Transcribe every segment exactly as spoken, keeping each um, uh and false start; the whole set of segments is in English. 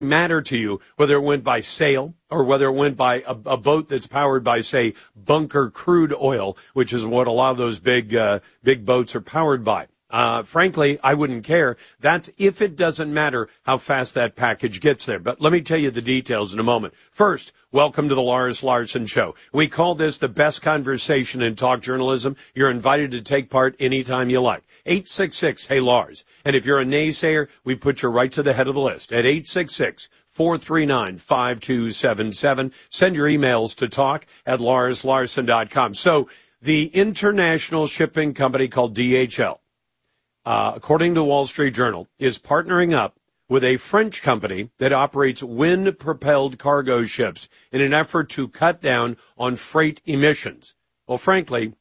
matter to you whether it went by sail or whether it went by a, a boat that's powered by, say, bunker crude oil, which is what a lot of those big uh, big boats are powered by. Uh, frankly, I wouldn't care. That's if it doesn't matter how fast that package gets there. But let me tell you the details in a moment. First, welcome to the Lars Larson Show. We call this the best conversation in talk journalism. You're invited to take part anytime you like. eight six six, hey Lars. And if you're a naysayer, we put you right to the head of the list at eight six six, four three nine, five two seven seven. Send your emails to talk at lars larson dot com. So the international shipping company called D H L, Uh, according to the Wall Street Journal, is partnering up with a French company that operates wind-propelled cargo ships in an effort to cut down on freight emissions. Well, frankly,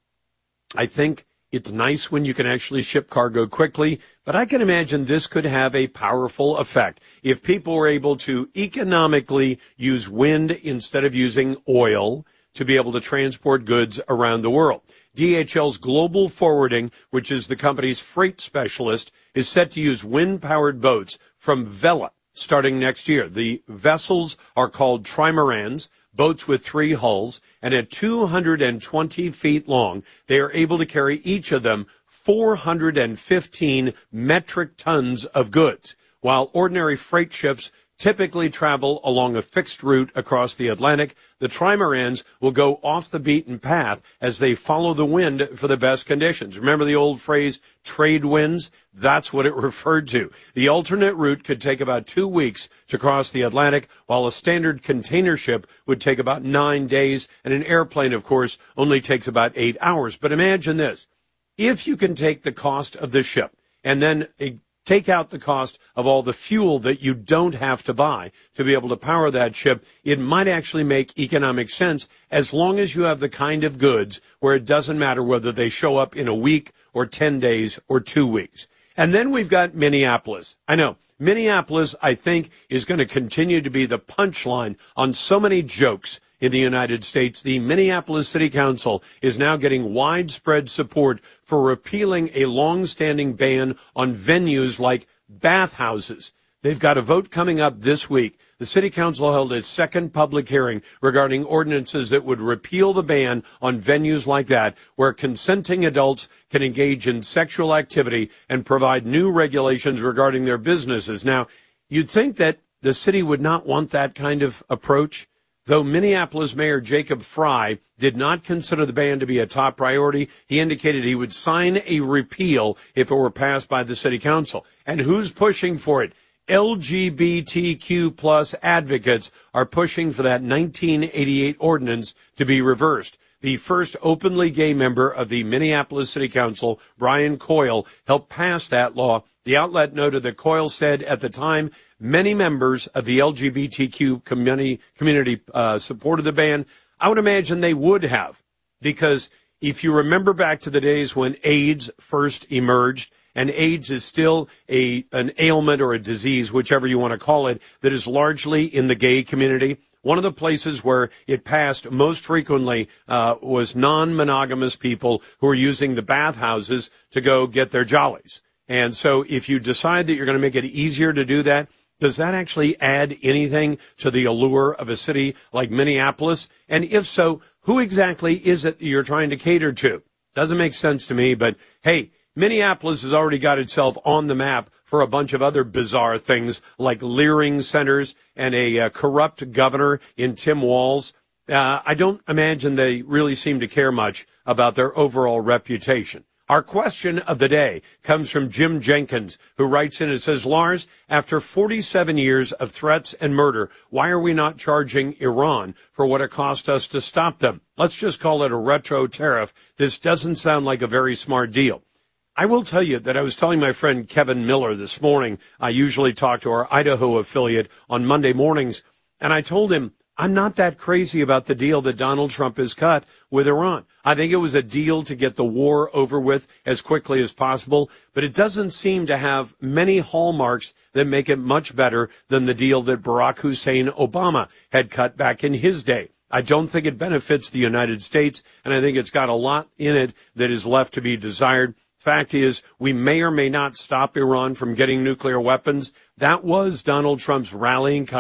I think it's nice when you can actually ship cargo quickly, but I can imagine this could have a powerful effect if people were able to economically use wind instead of using oil to be able to transport goods around the world. D H L's Global Forwarding, which is the company's freight specialist, is set to use wind-powered boats from Vela starting next year. The vessels are called trimarans, boats with three hulls, and at two hundred twenty feet long, they are able to carry each of them four hundred fifteen metric tons of goods, while ordinary freight ships typically travel along a fixed route across the Atlantic. The trimarans will go off the beaten path as they follow the wind for the best conditions. Remember the old phrase, trade winds? That's what it referred to. The alternate route could take about two weeks to cross the Atlantic, while a standard container ship would take about nine days, and an airplane, of course, only takes about eight hours. But imagine this. If you can take the cost of the ship and then a take out the cost of all the fuel that you don't have to buy to be able to power that ship, it might actually make economic sense as long as you have the kind of goods where it doesn't matter whether they show up in a week or ten days or two weeks. And then we've got Minneapolis. I know, Minneapolis, I think, is going to continue to be the punchline on so many jokes in the United States. The Minneapolis City Council is now getting widespread support for repealing a long-standing ban on venues like bathhouses. They've got a vote coming up this week. The City Council held its second public hearing regarding ordinances that would repeal the ban on venues like that, where consenting adults can engage in sexual activity, and provide new regulations regarding their businesses. Now, you'd think that the city would not want that kind of approach. Though Minneapolis Mayor Jacob Frey did not consider the ban to be a top priority, he indicated he would sign a repeal if it were passed by the city council. And who's pushing for it? L G B T Q plus advocates are pushing for that nineteen eighty-eight ordinance to be reversed. The first openly gay member of the Minneapolis City Council, Brian Coyle, helped pass that law. The outlet noted that Coyle said at the time many members of the L G B T Q community, community uh, supported the ban. I would imagine they would have, because if you remember back to the days when AIDS first emerged, and AIDS is still a an ailment or a disease, whichever you want to call it, that is largely in the gay community. One of the places where it passed most frequently uh, was non-monogamous people who are using the bathhouses to go get their jollies. And so if you decide that you're going to make it easier to do that, does that actually add anything to the allure of a city like Minneapolis? And if so, who exactly is it that you're trying to cater to? Doesn't make sense to me, but hey, Minneapolis has already got itself on the map for a bunch of other bizarre things like leering centers and a uh, corrupt governor in Tim Walz. Uh, I don't imagine they really seem to care much about their overall reputation. Our question of the day comes from Jim Jenkins, who writes in and says, Lars, after forty-seven years of threats and murder, why are we not charging Iran for what it cost us to stop them? Let's just call it a retro tariff. This doesn't sound like a very smart deal. I will tell you that I was telling my friend Kevin Miller this morning. I usually talk to our Idaho affiliate on Monday mornings, and I told him I'm not that crazy about the deal that Donald Trump has cut with Iran. I think it was a deal to get the war over with as quickly as possible, but it doesn't seem to have many hallmarks that make it much better than the deal that Barack Hussein Obama had cut back in his day. I don't think it benefits the United States, and I think it's got a lot in it that is left to be desired. Fact is, we may or may not stop Iran from getting nuclear weapons. That was Donald Trump's rallying